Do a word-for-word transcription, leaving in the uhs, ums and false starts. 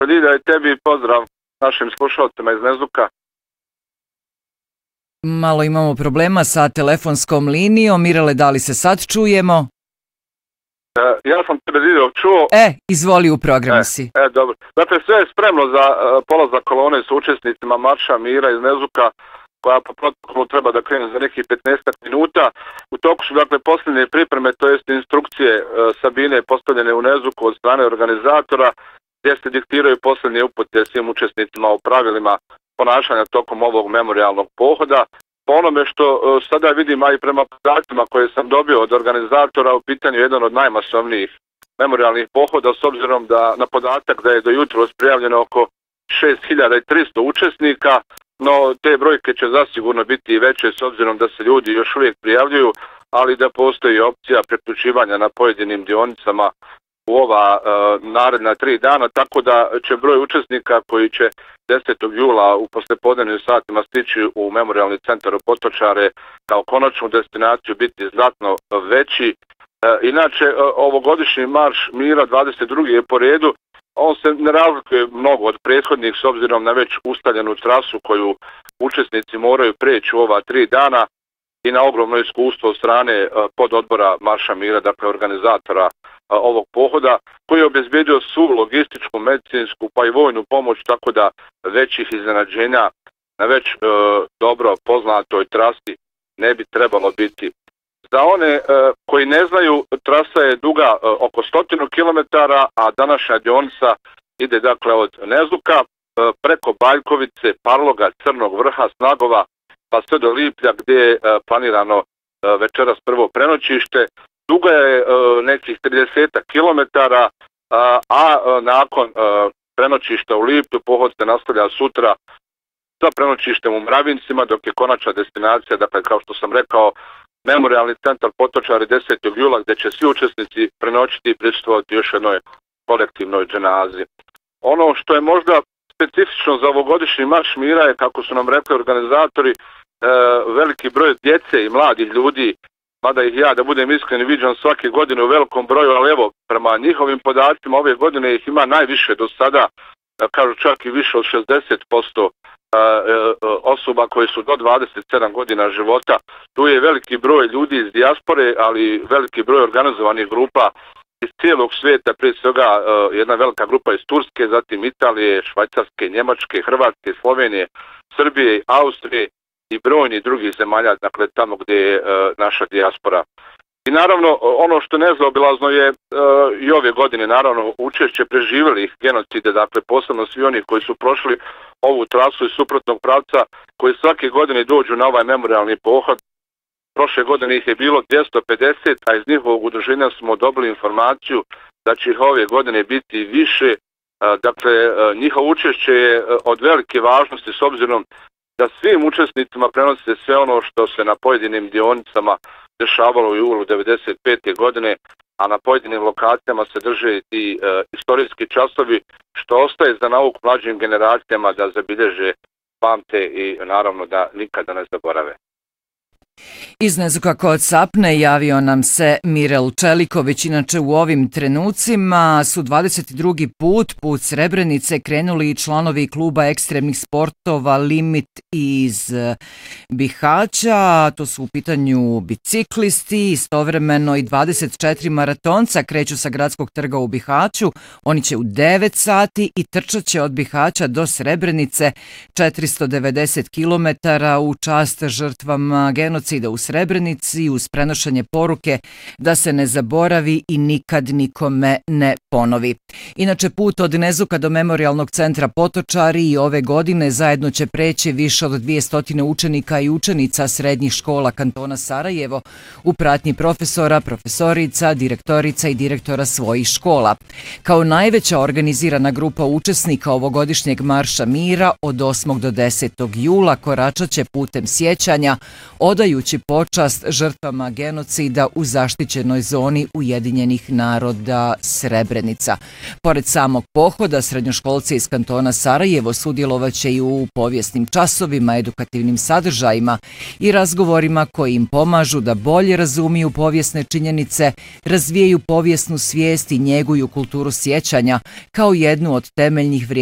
Lida i tebi pozdrav našim slušalcima iz Nezuka. Malo imamo problema sa telefonskom linijom. Mirele, da li se sad čujemo? E, ja sam tebe video čuo. E, izvoli, u programu e, si. E, dobro. Dakle, sve je spremno za uh, polazak kolone sa učesnicima Marša mira iz Nezuka, koja po protokolu treba da krene za nekih petnaest minuta. U toku su, dakle, posljednje pripreme, to jest instrukcije uh, Sabine postavljene u Nezuku od strane organizatora, gdje se diktiraju posljednje upute svim učesnicima o pravilima ponašanja tokom ovog memorijalnog pohoda. Po onome što uh, sada vidim, a i prema podacima koje sam dobio od organizatora, u pitanju jedan od najmasovnijih memorijalnih pohoda, s obzirom da na podatak da je do jutros prijavljeno oko šest hiljada tristo učesnika, no te brojke će zasigurno biti i veće s obzirom da se ljudi još uvijek prijavljuju, ali da postoji opcija priključivanja na pojedinim dionicama u ova uh, naredna tri dana, tako da će broj učesnika koji će desetog jula u poslijepodnevnim satima stići u memorijalni centar u Potočare kao konačnu destinaciju biti znatno veći. Uh, inače, uh, ovogodišnji Marš mira dvadeset drugi je po redu. On se ne razlikuje mnogo od prethodnih s obzirom na već ustaljenu trasu koju učesnici moraju preći u ova tri dana i na ogromno iskustvo od strane uh, pododbora Marša mira, dakle organizatora uh, ovog pohoda, koji je obezbedio svu logističku, medicinsku pa i vojnu pomoć, tako da većih iznenađenja na već uh, dobro poznatoj trasi ne bi trebalo biti. Za one uh, koji ne znaju, trasa je duga uh, oko stotinu kilometara, a današnja dionica ide dakle od Nezuka uh, preko Baljkovice, Parloga, Crnog vrha, Snagova, pa sve do Liplja gdje je uh, planirano uh, večeras prvo prenoćište. Duga je uh, nekih trideset kilometara, uh, a uh, nakon uh, prenoćišta u Liplju pohod se nastavlja sutra sa prenoćištem u Mravincima, dok je konačna destinacija, dakle kao što sam rekao, memorijalni centar Potočari desetog jula, gdje će svi učesnici prenoćiti i prisustvovati još jednoj kolektivnoj dženazi. Ono što je možda specifično za ovogodišnji Marš mira je, kako su nam rekli organizatori, e, veliki broj djece i mladih ljudi, mada ih ja, da budem iskren, viđam svake godine u velikom broju, ali evo, prema njihovim podacima ove godine ih ima najviše do sada, kažu čak i više od šezdeset posto osoba koje su do dvadeset sedam godina života. Tu je veliki broj ljudi iz dijaspore, ali veliki broj organizovanih grupa iz cijelog svijeta, prije svega jedna velika grupa iz Turske, zatim Italije, Švajcarske, Njemačke, Hrvatske, Slovenije, Srbije, Austrije i brojni drugih zemalja, dakle tamo gdje je naša dijaspora. I naravno, ono što nezaobilazno je uh, i ove godine, naravno, učešće preživjelih genocide, dakle, posebno svi oni koji su prošli ovu trasu iz suprotnog pravca, koji svake godine dođu na ovaj memorijalni pohod. Prošle godine ih je bilo dvjesto pedeset, a iz njihovog udruženja smo dobili informaciju da će ih ove godine biti više. Uh, dakle, uh, njihovo učešće je uh, od velike važnosti s obzirom da svim učesnicima prenose sve ono što se na pojedinim dionicama dešavalo u julu devedeset pete godine, a na pojedinim lokacijama se drže i e, istorijski časovi, što ostaje za nauk mlađim generacijama da zabilježe, pamte i naravno da nikada ne zaborave. Iz Nezuka kod Sapne javio nam se Mirel Čeliković. Inače u ovim trenucima su dvadeset drugi put put Srebrenice krenuli i članovi kluba ekstremnih sportova Limit iz Bihaća. To su u pitanju biciklisti, istovremeno i dvadeset četiri maratonca kreću sa gradskog trga u Bihaću. Oni će u devet sati i trčat će od Bihaća do Srebrenice četiristo devedeset kilometara u čast žrtvama genocida u Srebrenici uz prenošenje poruke da se ne zaboravi i nikad nikome ne ponovi. Inače, put od Nezuka do memorijalnog centra Potočari i ove godine zajedno će preći više od dvjesto učenika i učenica srednjih škola kantona Sarajevo u pratnji profesora, profesorica, direktorica i direktora svojih škola. Kao najveća organizirana grupa učesnika ovogodišnjeg Marša mira od osmog do desetog jula koračat će putem sjećanja odajući odajući počast žrtvama genocida u zaštićenoj zoni Ujedinjenih naroda Srebrenica. Pored samog pohoda, srednjoškolci iz kantona Sarajevo sudjelovaće i u povijesnim časovima, edukativnim sadržajima i razgovorima koji im pomažu da bolje razumiju povijesne činjenice, razvijaju povijesnu svijest i njeguju kulturu sjećanja kao jednu od temeljnih vrijednosti